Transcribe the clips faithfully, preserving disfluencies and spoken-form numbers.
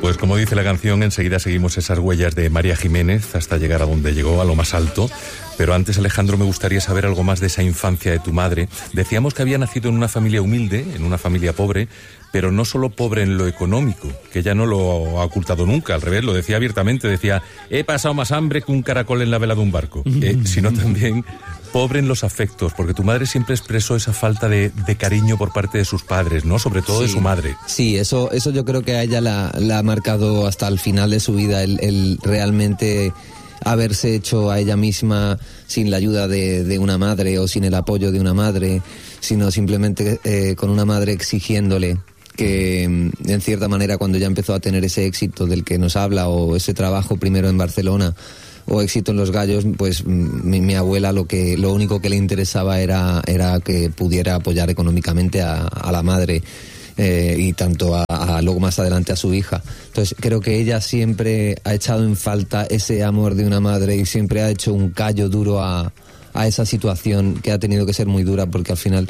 Pues como dice la canción, enseguida seguimos esas huellas de María Jiménez hasta llegar a donde llegó, a lo más alto. Pero antes, Alejandro, me gustaría saber algo más de esa infancia de tu madre. Decíamos que había nacido en una familia humilde, en una familia pobre, pero no solo pobre en lo económico, que ella no lo ha ocultado nunca, al revés, lo decía abiertamente, decía, he pasado más hambre que un caracol en la vela de un barco, eh, sino también pobre en los afectos, porque tu madre siempre expresó esa falta de, de cariño por parte de sus padres, ¿no? Sobre todo sí, de su madre. Sí, eso, eso yo creo que a ella la, la ha marcado hasta el final de su vida, el, el realmente haberse hecho a ella misma sin la ayuda de, de una madre o sin el apoyo de una madre, sino simplemente eh, con una madre exigiéndole que, en cierta manera, cuando ya empezó a tener ese éxito del que nos habla, o ese trabajo primero en Barcelona, o éxito en Los Gallos, pues mi, mi abuela lo que lo único que le interesaba era, era que pudiera apoyar económicamente a, a la madre. Eh, y tanto a, a luego más adelante a su hija. Entonces creo que ella siempre ha echado en falta ese amor de una madre y siempre ha hecho un callo duro a, a esa situación que ha tenido que ser muy dura, porque al final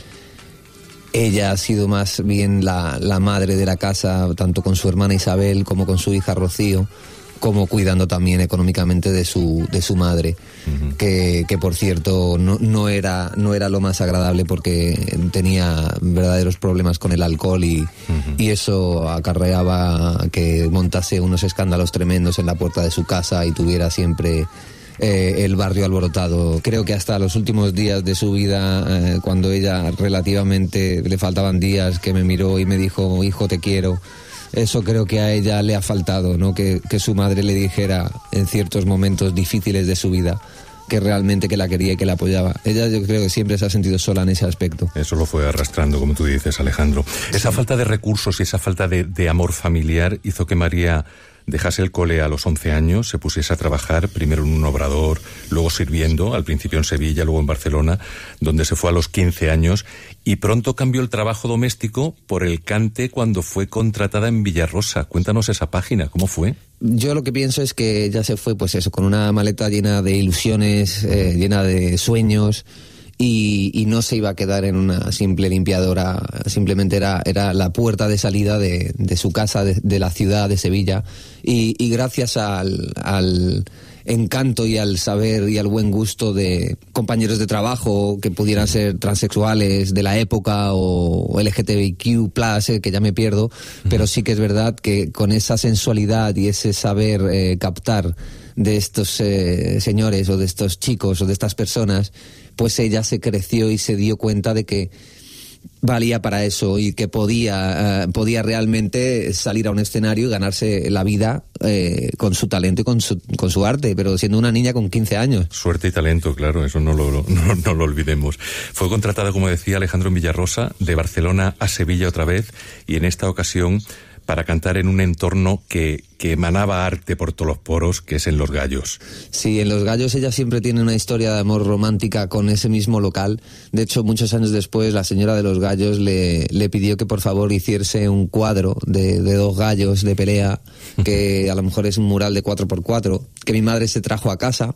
ella ha sido más bien la, la madre de la casa, tanto con su hermana Isabel como con su hija Rocío, como cuidando también económicamente de su de su madre, uh-huh. que, que por cierto no, no era no era lo más agradable, porque tenía verdaderos problemas con el alcohol y, uh-huh. y eso acarreaba que montase unos escándalos tremendos en la puerta de su casa y tuviera siempre eh, el barrio alborotado. Creo que hasta los últimos días de su vida, eh, cuando ella relativamente le faltaban días, que me miró y me dijo, hijo, te quiero. Eso creo que a ella le ha faltado, ¿no? Que, que su madre le dijera en ciertos momentos difíciles de su vida que realmente que la quería y que la apoyaba. Ella, yo creo que siempre se ha sentido sola en ese aspecto. Eso lo fue arrastrando, como tú dices, Alejandro. Esa sí. falta de recursos y esa falta de, de amor familiar hizo que María dejase el cole a los once años, se pusiese a trabajar, primero en un obrador, luego sirviendo, al principio en Sevilla, luego en Barcelona, donde se fue a los quince años, y pronto cambió el trabajo doméstico por el cante cuando fue contratada en Villarrosa. Cuéntanos esa página, ¿cómo fue? Yo lo que pienso es que ella se fue, pues eso, con una maleta llena de ilusiones, eh, llena de sueños, Y, y no se iba a quedar en una simple limpiadora, simplemente era, era la puerta de salida de, de su casa, de, de la ciudad de Sevilla, y, y gracias al, al encanto y al saber y al buen gusto de compañeros de trabajo que pudieran ser transexuales de la época o L G T B Q plus, eh, que ya me pierdo, uh-huh. pero sí que es verdad que con esa sensualidad y ese saber eh, captar de estos eh, señores o de estos chicos o de estas personas, pues ella se creció y se dio cuenta de que valía para eso y que podía, uh, podía realmente salir a un escenario y ganarse la vida eh, con su talento y con su, con su arte, pero siendo una niña con quince años. Suerte y talento, claro, eso no lo, no, no lo olvidemos. Fue contratada, como decía Alejandro, en Villarrosa, de Barcelona a Sevilla otra vez, y en esta ocasión para cantar en un entorno que, que emanaba arte por todos los poros, que es en Los Gallos. Sí, en Los Gallos ella siempre tiene una historia de amor romántica con ese mismo local. De hecho, muchos años después, la señora de Los Gallos le, le pidió que por favor hiciese un cuadro de, de dos gallos de pelea, que a lo mejor es un mural de cuatro por cuatro, que mi madre se trajo a casa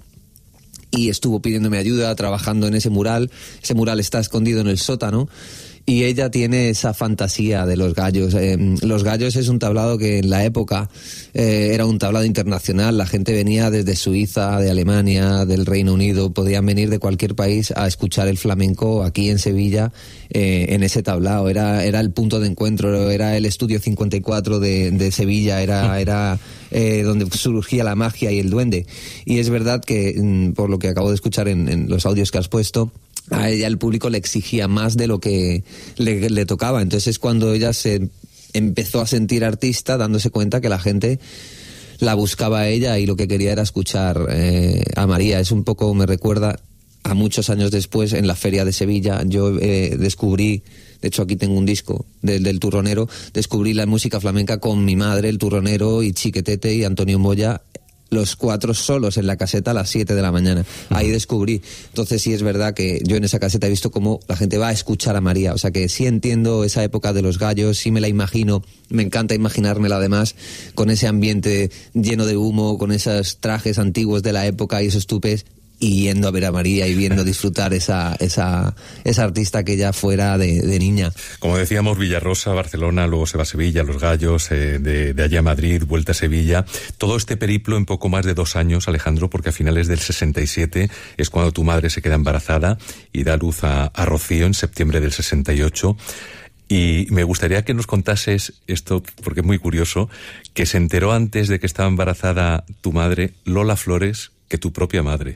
y estuvo pidiéndome ayuda, trabajando en ese mural. Ese mural está escondido en el sótano. Y ella tiene esa fantasía de Los Gallos. Eh, Los Gallos es un tablado que en la época eh, era un tablado internacional. La gente venía desde Suiza, de Alemania, del Reino Unido. Podían venir de cualquier país a escuchar el flamenco aquí en Sevilla, eh, en ese tablado. Era, era el punto de encuentro, era el estudio cincuenta y cuatro de, de Sevilla, era, era eh, donde surgía la magia y el duende. Y es verdad que, por lo que acabo de escuchar en, en los audios que has puesto, a ella el público le exigía más de lo que le, le tocaba. Entonces es cuando ella se empezó a sentir artista, dándose cuenta que la gente la buscaba a ella y lo que quería era escuchar eh, a María. Es un poco, me recuerda a muchos años después en la Feria de Sevilla. Yo eh, descubrí, de hecho aquí tengo un disco del, del turronero, descubrí la música flamenca con mi madre, el turronero, y Chiquetete y Antonio Moya, los cuatro solos en la caseta a las siete de la mañana. Ahí descubrí. Entonces sí es verdad que yo en esa caseta he visto cómo la gente va a escuchar a María. O sea que sí entiendo esa época de Los Gallos, sí me la imagino. Me encanta imaginármela además con ese ambiente lleno de humo, con esos trajes antiguos de la época y esos tupés. y yendo a ver a María y viendo disfrutar esa esa esa artista que ella fuera de, de niña. Como decíamos, Villarrosa, Barcelona, luego se va a Sevilla, Los Gallos, eh, de, de allá a Madrid, vuelta a Sevilla. Todo este periplo en poco más de dos años, Alejandro, porque a finales del sesenta y siete es cuando tu madre se queda embarazada y da luz a, a Rocío en septiembre del sesenta y ocho. Y me gustaría que nos contases esto, porque es muy curioso, que se enteró antes de que estaba embarazada tu madre, Lola Flores, que tu propia madre.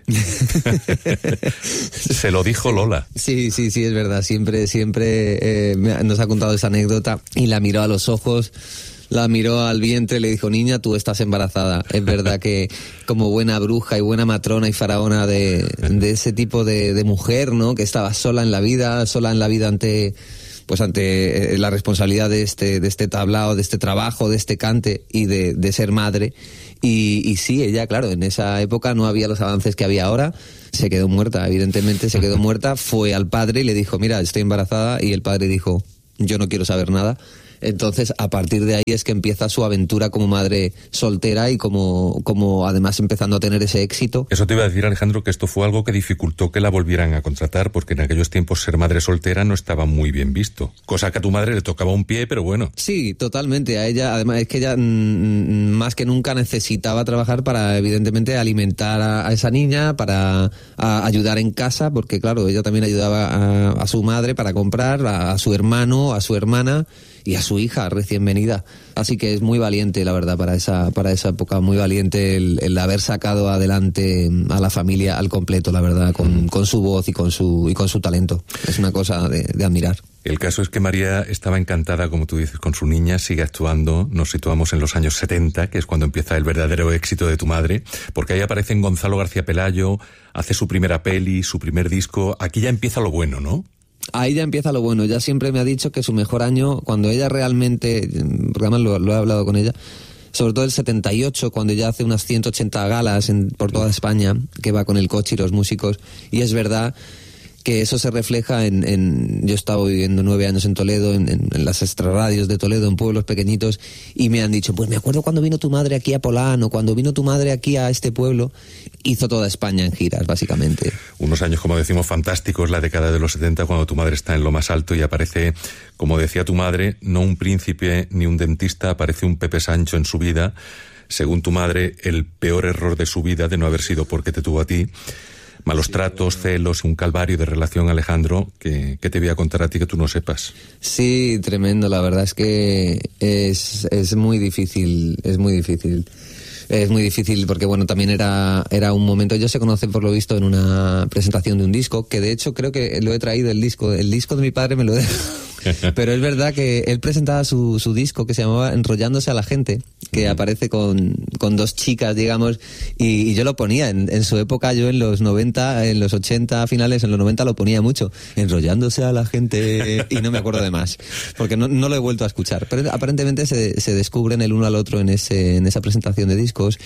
Se lo dijo Lola. Sí, sí, sí, es verdad. Siempre, siempre eh, nos ha contado esa anécdota y la miró a los ojos, la miró al vientre y le dijo, niña, tú estás embarazada. Es verdad que como buena bruja y buena matrona y faraona de, de ese tipo de, de mujer, ¿no? Que estaba sola en la vida, sola en la vida ante... pues ante la responsabilidad de este de este tablao, de este trabajo, de este cante y de, de ser madre. Y, y sí, ella, claro, en esa época no había los avances que había ahora, se quedó muerta, evidentemente se quedó muerta, fue al padre y le dijo, mira, estoy embarazada, y el padre dijo, yo no quiero saber nada. Entonces, a partir de ahí es que empieza su aventura como madre soltera y como, como además empezando a tener ese éxito. Eso te iba a decir, Alejandro, que esto fue algo que dificultó que la volvieran a contratar, porque en aquellos tiempos ser madre soltera no estaba muy bien visto. Cosa que a tu madre le tocaba un pie, pero bueno. Sí, totalmente. A ella, además, es que ella mmm, más que nunca necesitaba trabajar para, evidentemente, alimentar a, a esa niña, para a ayudar en casa, porque claro, ella también ayudaba a, a su madre para comprar, a, a su hermano, a su hermana y a su hija recién venida. Así que es muy valiente, la verdad, para esa para esa época, muy valiente el, el haber sacado adelante a la familia al completo, la verdad, con, con su voz y con su y con su talento. Es una cosa de, de admirar. El caso es que María estaba encantada, como tú dices, con su niña, sigue actuando. Nos situamos en los años setenta, que es cuando empieza el verdadero éxito de tu madre, porque ahí aparecen Gonzalo García Pelayo, hace su primera peli, su primer disco. Aquí ya empieza lo bueno, ¿no? Ahí ya empieza lo bueno. Ella siempre me ha dicho que su mejor año, cuando ella realmente, porque además lo, lo he hablado con ella, sobre todo el setenta y ocho, cuando ella hace unas ciento ochenta galas en, por toda España, que va con el coche y los músicos, y es verdad que eso se refleja en, en yo he estado viviendo nueve años en Toledo, en, en, en las extrarradios de Toledo, en pueblos pequeñitos, y me han dicho, pues me acuerdo cuando vino tu madre aquí a Polán, o cuando vino tu madre aquí a este pueblo. Hizo toda España en giras, básicamente. Unos años, como decimos, fantásticos, la década de los setenta, cuando tu madre está en lo más alto y aparece, como decía tu madre, no un príncipe ni un dentista, aparece un Pepe Sancho en su vida. Según tu madre, el peor error de su vida, de no haber sido porque te tuvo a ti. Malos tratos, celos, un calvario de relación, Alejandro, que, que te voy a contar a ti que tú no sepas. Sí, tremendo, la verdad es que es, es muy difícil, es muy difícil. Es muy difícil porque, bueno, también era, era un momento... Ellos se conocen, por lo visto, en una presentación de un disco, que de hecho creo que lo he traído, el disco. El disco de mi padre me lo he... Pero es verdad que él presentaba su, su disco que se llamaba Enrollándose a la gente, que aparece con, con dos chicas, digamos, y, y yo lo ponía en, en su época. Yo en los noventa, en los ochenta finales, en los noventa lo ponía mucho, Enrollándose a la gente, y no me acuerdo de más, porque no, no lo he vuelto a escuchar. Pero aparentemente se, se descubren el uno al otro en ese en esa presentación de discos.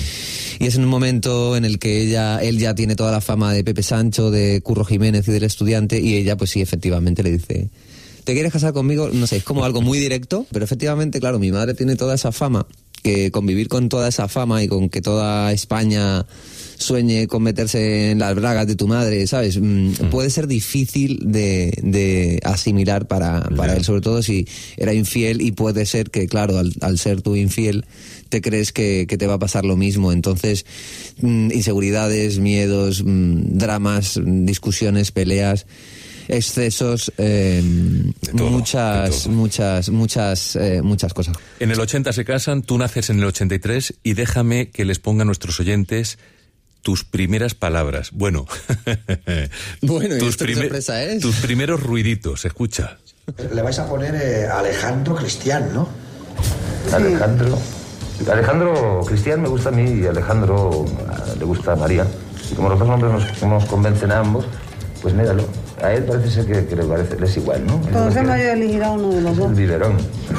Y es en un momento en el que ella él ya tiene toda la fama de Pepe Sancho, de Curro Jiménez y del Estudiante, y ella pues sí, efectivamente le dice, ¿te quieres casar conmigo? No sé, es como algo muy directo, pero efectivamente, claro, mi madre tiene toda esa fama, que convivir con toda esa fama y con que toda España sueñe con meterse en las bragas de tu madre, ¿sabes? Mm. Puede ser difícil de, de asimilar para, para él, sobre todo si era infiel, y puede ser que, claro, al, al ser tú infiel, te crees que, que te va a pasar lo mismo. Entonces, mm, inseguridades, miedos, mm, dramas, discusiones, peleas, excesos, eh, todo, muchas, muchas, muchas, eh, muchas cosas. En el ochenta se casan, tú naces en el ochenta y tres, y déjame que les ponga a nuestros oyentes tus primeras palabras. Bueno, bueno, tus, ¿esto qué sorpresa es? tus primeros ruiditos, escucha. Le vais a poner eh, Alejandro Cristian, ¿no? Sí. Alejandro. Alejandro Cristian me gusta a mí y Alejandro le gusta a María. Y como los dos nombres nos, nos convencen a ambos, pues míralo. A él parece ser que, que le parece, le es igual, ¿no? Todos hemos elegido a uno de los dos. El biberón.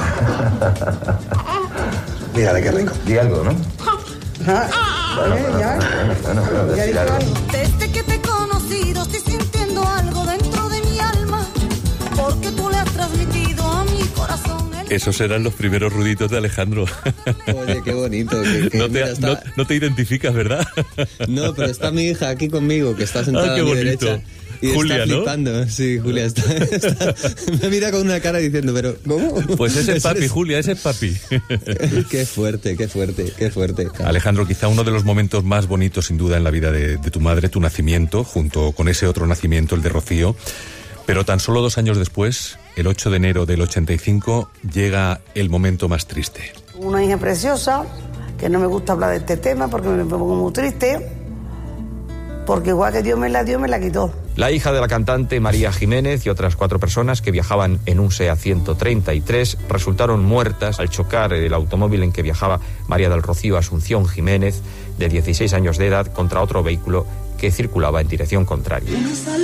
Mírale qué rico. Di algo, ¿no? Ah, bueno, eh, bueno, ya. bueno, bueno, bueno, Ya decir algo. algo. Desde que te he conocido estoy sintiendo algo dentro de mi alma, porque tú le has transmitido a mi corazón el... Esos eran los primeros ruditos de Alejandro. Oye, qué bonito. Que, que, no, te, mira, está... no, no te identificas, ¿verdad? No, pero está mi hija aquí conmigo, que está sentada ah, qué a mi bonito. derecha. Y Julia, está flipando, ¿no? Sí, Julia está, está, me mira con una cara diciendo, pero ¿cómo? Pues ese es papi, Julia, ese es papi. Qué fuerte, qué fuerte, qué fuerte. Claro. Alejandro, quizá uno de los momentos más bonitos, sin duda, en la vida de, de tu madre, tu nacimiento, junto con ese otro nacimiento, el de Rocío. Pero tan solo dos años después, el ocho de enero del ochenta y cinco, llega el momento más triste. Una hija preciosa, que no me gusta hablar de este tema porque me pongo muy triste, porque igual que Dios me la dio, me la quitó. La hija de la cantante María Jiménez y otras cuatro personas que viajaban en un SEAT ciento treinta y tres resultaron muertas al chocar el automóvil en que viajaba María del Rocío Asunción Jiménez, de dieciséis años de edad, contra otro vehículo que circulaba en dirección contraria.